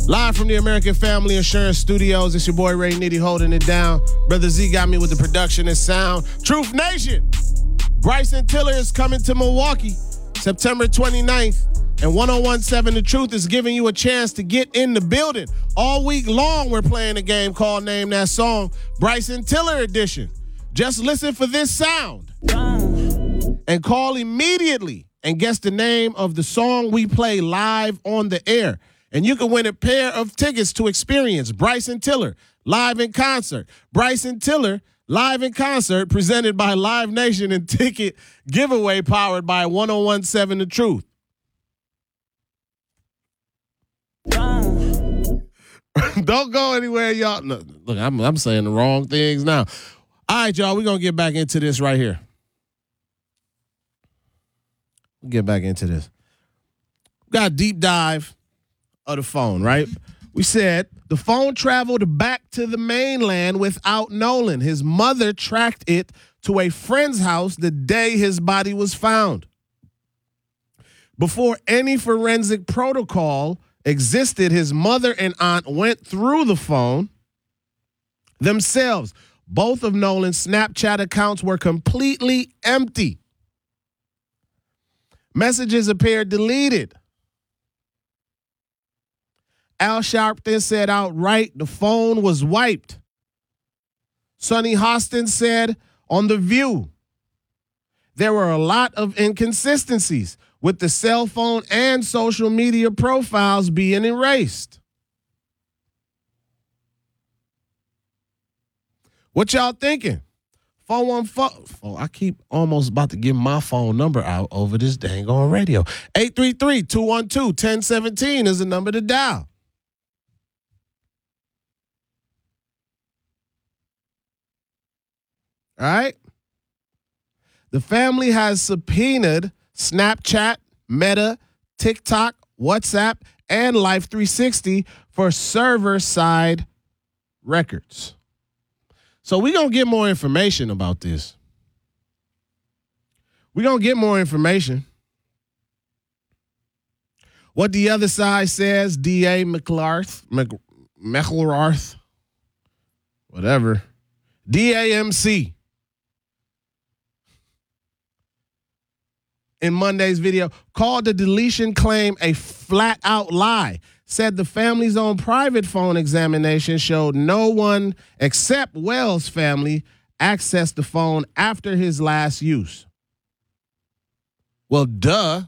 Live from the American Family Insurance Studios, it's your boy Ray Nitty holding it down. Brother Z got me with the production and sound. Truth Nation, Bryson Tiller is coming to Milwaukee September 29th. And 1017 The Truth is giving you a chance to get in the building. All week long, we're playing a game called Name That Song, Bryson Tiller edition. Just listen for this sound and call immediately and guess the name of the song we play live on the air. And you can win a pair of tickets to experience Bryson Tiller live in concert. Bryson Tiller live in concert presented by Live Nation and ticket giveaway powered by 1017 The Truth. Don't go anywhere, y'all. No, look, I'm saying the wrong things now. All right, y'all, we're going to get back into this right here. We'll get back into this. We got a deep dive of the phone, right? We said the phone traveled back to the mainland without Nolan. His mother tracked it to a friend's house the day his body was found. Before any forensic protocol existed, his mother and aunt went through the phone themselves. Both of Nolan's Snapchat accounts were completely empty. Messages appeared deleted. Al Sharpton said outright the phone was wiped. Sonny Hostin said on The View, there were a lot of inconsistencies with the cell phone and social media profiles being erased. What y'all thinking? 414. I keep almost about to give my phone number out over this dang on radio. 833-212-1017 is the number to dial. All right. The family has subpoenaed Snapchat, Meta, TikTok, WhatsApp, and Life360 for server-side records. So we're going to get more information about this. We're going to get more information. What the other side says, D.A. McLarth, whatever, DAMC. In Monday's video, called the deletion claim a flat-out lie, said the family's own private phone examination showed no one except Wells' family accessed the phone after his last use. Well, duh.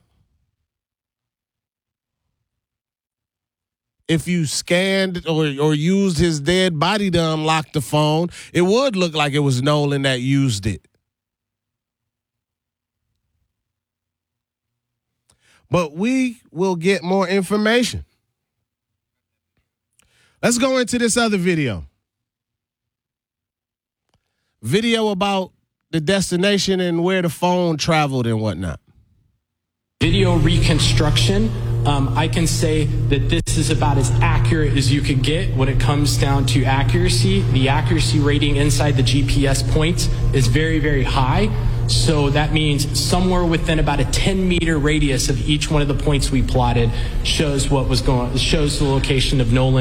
If you scanned or used his dead body to unlock the phone, it would look like it was Nolan that used it. But we will get more information. Let's go into this other video. Video about the destination and where the phone traveled and whatnot. Video reconstruction. I can say that this is about as accurate as you could get when it comes down to accuracy. The accuracy rating inside the GPS points is very, very high. So that means somewhere within about a 10-meter radius of each one of the points we plotted shows the location of Nolan.